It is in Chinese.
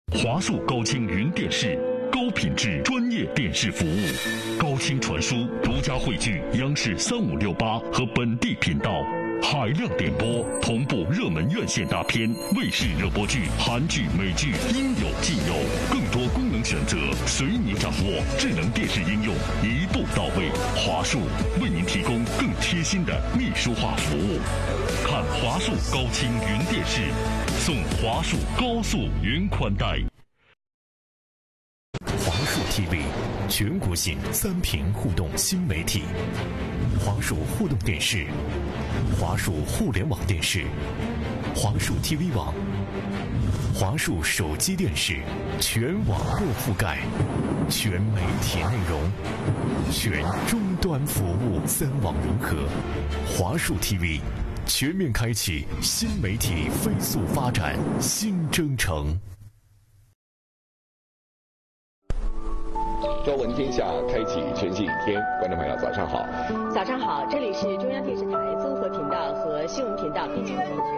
华数高清云电视，高品质专业电视服务，高清传输，独家汇聚央视3568和本地频道，海量点播，同步热门院线大片、卫视热播剧、韩剧、美剧，应有尽有，更多功能选择随你掌握。智能电视应用一步到位，华数为您提供更贴心的秘书化服务。看华数高清云电视，送华数高速云宽带。 华数 TV 全国性3屏互动新媒体，华数互动电视、华数互联网电视、华数 TV 网、华数手机电视，全网络覆盖，全媒体内容，全终端服务，3网融合。华数 TV 全面开启新媒体飞速发展新征程。 朝闻天下，开启全新一天。观众朋友，早上好！ 早上好，这里是中央电视台综合频道和新闻频道并机连线。